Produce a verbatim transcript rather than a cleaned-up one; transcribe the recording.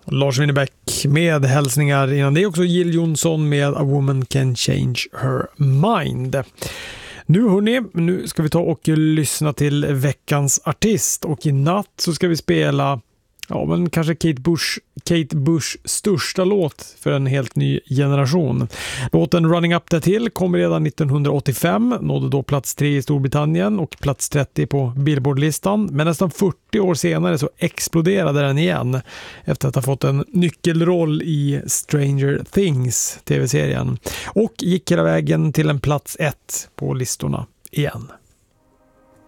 Lars Winnerbäck med hälsningar. Innan det också Jill Johnson med A Woman Can Change Her Mind. Nu hörni, nu ska vi ta och lyssna till veckans artist. Och i natt så ska vi spela, ja men kanske Kate Bush, Kate Bushs största låt för en helt ny generation. Låten Running Up That Hill kom redan nittonhundraåttiofem, nådde då plats tre i Storbritannien och plats trettio på Billboard-listan. Men nästan fyrtio år senare så exploderade den igen efter att ha fått en nyckelroll i Stranger Things tv-serien. Och gick hela vägen till en plats ett på listorna igen.